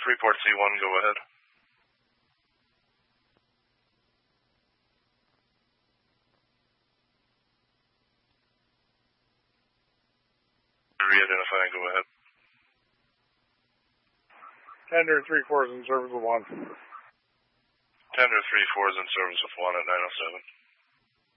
Freeport C1, go ahead. Re-identify, go ahead. Tender 3-4 is in service with 1. Tender 3-4 is in service with 1 at 907.